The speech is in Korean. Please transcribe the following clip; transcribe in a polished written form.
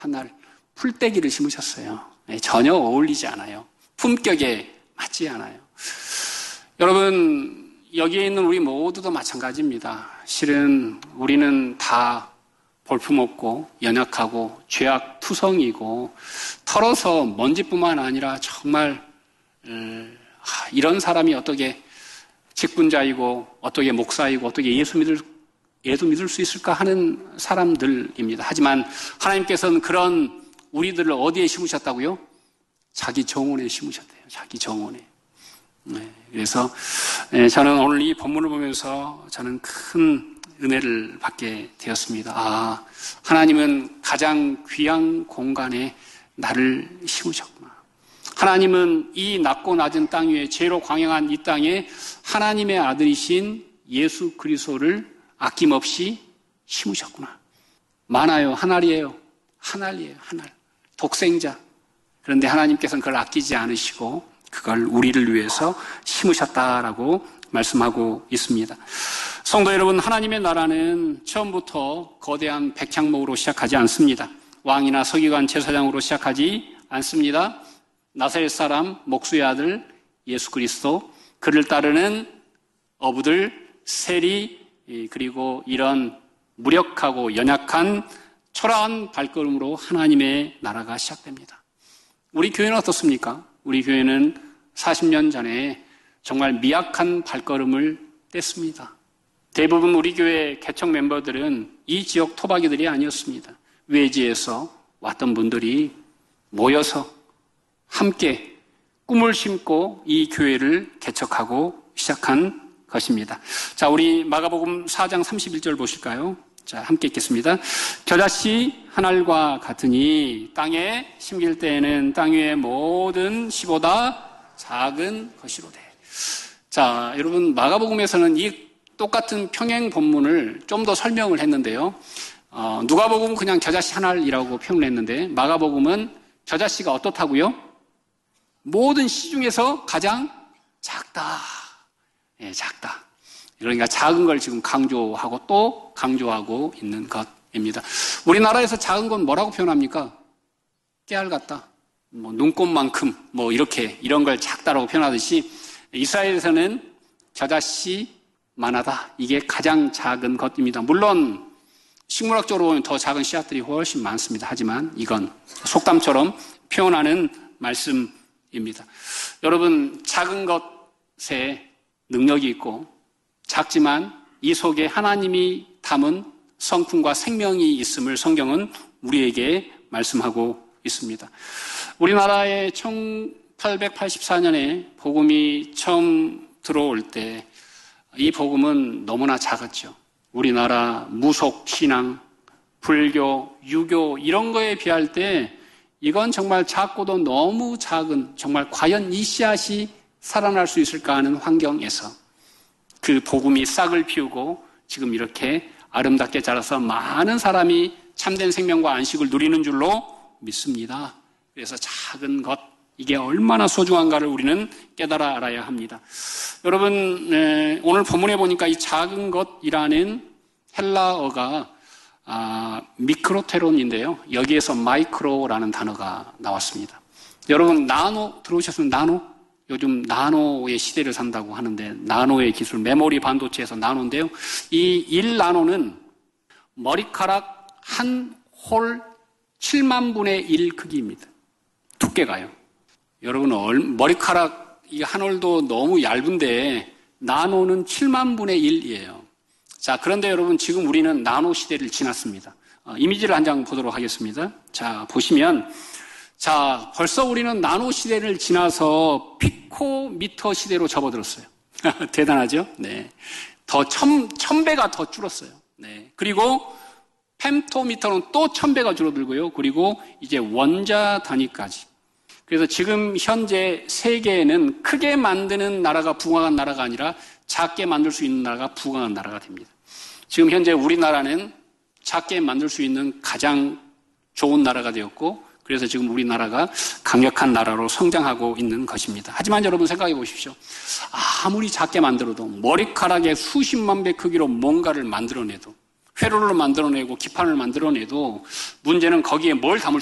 한날 풀떼기를 심으셨어요. 전혀 어울리지 않아요. 품격에 맞지 않아요. 여러분, 여기에 있는 우리 모두도 마찬가지입니다. 실은 우리는 다 볼품없고 연약하고 죄악투성이고 털어서 먼지뿐만 아니라 정말 이런 사람이 어떻게 직분자이고 어떻게 목사이고 어떻게 예수 믿을 수 있을까 하는 사람들입니다. 하지만 하나님께서는 그런 우리들을 어디에 심으셨다고요? 자기 정원에 심으셨대요. 자기 정원에. 그래서 저는 오늘 이 본문을 보면서 저는 큰 은혜를 받게 되었습니다. 하나님은 가장 귀한 공간에 나를 심으셨구나. 하나님은 이 낮고 낮은 땅 위에 죄로 광야한 이 땅에 하나님의 아들이신 예수 그리스도를 아낌없이 심으셨구나. 많아요. 하나이에요. 하나이에요. 하나. 독생자. 그런데 하나님께서는 그걸 아끼지 않으시고 그걸 우리를 위해서 심으셨다라고 말씀하고 있습니다. 성도 여러분, 하나님의 나라는 처음부터 거대한 백향목으로 시작하지 않습니다. 왕이나 서기관 제사장으로 시작하지 않습니다. 나사렛 사람 목수의 아들 예수 그리스도, 그를 따르는 어부들, 세리, 그리고 이런 무력하고 연약한 초라한 발걸음으로 하나님의 나라가 시작됩니다. 우리 교회는 어떻습니까? 우리 교회는 40년 전에 정말 미약한 발걸음을 뗐습니다. 대부분 우리 교회 개척 멤버들은 이 지역 토박이들이 아니었습니다. 외지에서 왔던 분들이 모여서 함께 꿈을 심고 이 교회를 개척하고 시작한 것입니다. 자, 우리 마가복음 4장 31절 보실까요? 자, 함께 읽겠습니다. 겨자씨 한 알과 같으니 땅에 심길 때에는 땅 위의 모든 씨보다 작은 것이로되. 자, 여러분, 마가복음에서는 이 똑같은 평행 본문을 좀 더 설명을 했는데요. 누가복음은 그냥 겨자씨 한 알이라고 표현을 했는데 마가복음은 겨자씨가 어떻다고요? 모든 씨 중에서 가장 작다. 작다. 그러니까 작은 걸 지금 강조하고 또 강조하고 있는 것입니다. 우리나라에서 작은 건 뭐라고 표현합니까? 깨알 같다. 눈꽃만큼 이렇게 이런 걸 작다라고 표현하듯이 이스라엘에서는 겨자씨만하다. 이게 가장 작은 것입니다. 물론 식물학적으로 보면 더 작은 씨앗들이 훨씬 많습니다. 하지만 이건 속담처럼 표현하는 말씀입니다. 여러분, 작은 것에 능력이 있고 작지만 이 속에 하나님이 담은 성품과 생명이 있음을 성경은 우리에게 말씀하고 있습니다. 우리나라에 1884년에 복음이 처음 들어올 때 이 복음은 너무나 작았죠. 우리나라 무속 신앙, 불교, 유교 이런 거에 비할 때 이건 정말 작고도 너무 작은, 정말 과연 이 씨앗이 살아날 수 있을까 하는 환경에서 그 복음이 싹을 피우고 지금 이렇게 아름답게 자라서 많은 사람이 참된 생명과 안식을 누리는 줄로 믿습니다. 그래서 작은 것, 이게 얼마나 소중한가를 우리는 깨달아 알아야 합니다. 여러분, 오늘 본문에 보니까 이 작은 것이라는 헬라어가 미크로테론인데요. 여기에서 마이크로라는 단어가 나왔습니다. 여러분, 나노 들어오셨으면 나노? 요즘 나노의 시대를 산다고 하는데 나노의 기술, 메모리 반도체에서 나노인데요. 이 1나노는 머리카락 한 홀 7만 분의 1 크기입니다. 두께가요. 여러분, 머리카락 이 한 홀도 너무 얇은데 나노는 7만 분의 1이에요. 자, 그런데 여러분, 지금 우리는 나노 시대를 지났습니다. 이미지를 한 장 보도록 하겠습니다. 자, 보시면, 자, 벌써 우리는 나노 시대를 지나서 피코미터 시대로 접어들었어요. 대단하죠? 네. 더 1000배가 더 줄었어요. 네. 그리고 펜토미터는 또 1000배가 줄어들고요. 그리고 이제 원자 단위까지. 그래서 지금 현재 세계에는 크게 만드는 나라가 부강한 나라가 아니라 작게 만들 수 있는 나라가 부강한 나라가 됩니다. 지금 현재 우리나라는 작게 만들 수 있는 가장 좋은 나라가 되었고, 그래서 지금 우리나라가 강력한 나라로 성장하고 있는 것입니다. 하지만 여러분 생각해 보십시오. 아무리 작게 만들어도 머리카락의 수십만 배 크기로 뭔가를 만들어내도 회로를 만들어내고 기판을 만들어내도 문제는 거기에 뭘 담을